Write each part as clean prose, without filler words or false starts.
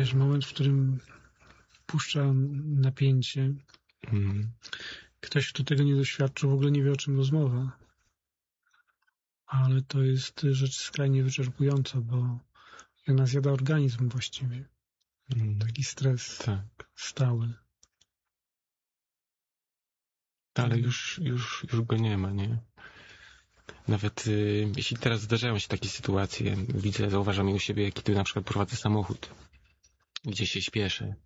wiesz, moment, w którym puszcza napięcie. Ktoś, kto tego nie doświadczył, w ogóle nie wie, o czym rozmowa. Ale to jest rzecz skrajnie wyczerpująca, bo ona zjada organizm właściwie. Taki stres stały. Ale już go nie ma, nie? Nawet jeśli teraz zdarzają się takie sytuacje, zauważam je u siebie, kiedy na przykład prowadzę samochód, gdzie się śpieszę,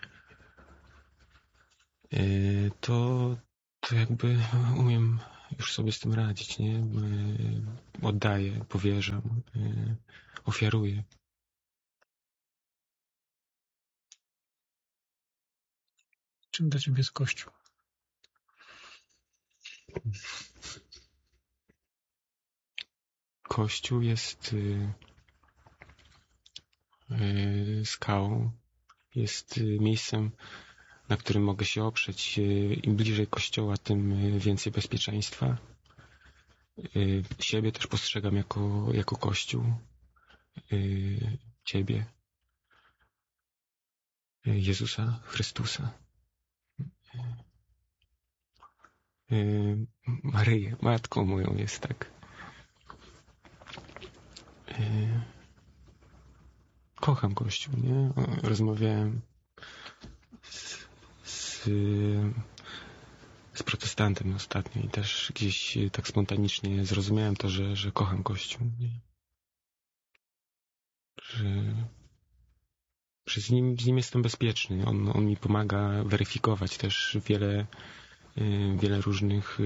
to jakby umiem już sobie z tym radzić, nie? Oddaję, powierzam, ofiaruję. Czym dla ciebie jest Kościół? Kościół jest skałą, jest miejscem, na którym mogę się oprzeć. Im bliżej Kościoła, tym więcej bezpieczeństwa. Siebie też postrzegam jako Kościół. Ciebie. Jezusa Chrystusa. Maryję, matką moją jest, tak. Kocham Kościół, nie? Rozmawiałem z protestantem ostatnio i też gdzieś tak spontanicznie zrozumiałem to, że kocham Kościół, nie? Że z nim jestem bezpieczny. On mi pomaga weryfikować też wiele różnych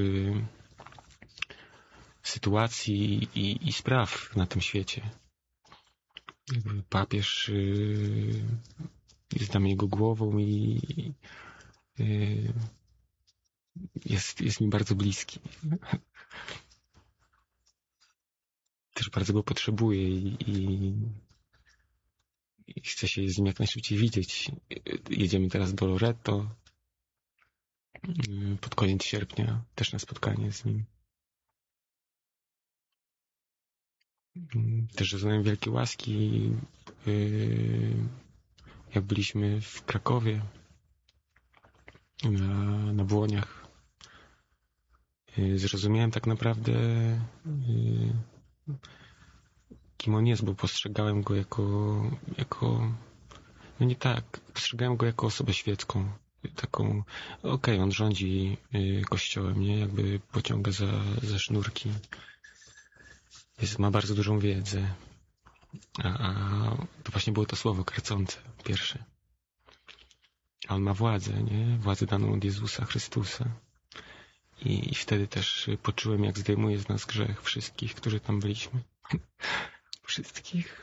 sytuacji i spraw na tym świecie. Papież jest dla mnie jego głową i jest mi bardzo bliski. Też bardzo go potrzebuję i chcę się z nim jak najszybciej widzieć. Jedziemy teraz do Loreto pod koniec sierpnia, też na spotkanie z nim. Też doznałem wielkiej łaski, jak byliśmy w Krakowie na Błoniach. Zrozumiałem tak naprawdę, kim on jest, bo postrzegałem go jako no nie tak, postrzegałem go jako osobę świecką, taką, on rządzi Kościołem, nie, jakby pociąga za sznurki, ma bardzo dużą wiedzę, a to właśnie było to słowo karcące, pierwsze. A on ma władzę, nie, władzę daną od Jezusa Chrystusa. I wtedy też poczułem, jak zdejmuje z nas grzech wszystkich, którzy tam byliśmy. Wszystkich.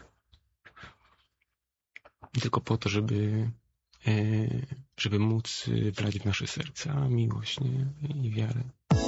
Tylko po to, żeby móc wlać w nasze serca miłość, nie? I wiarę.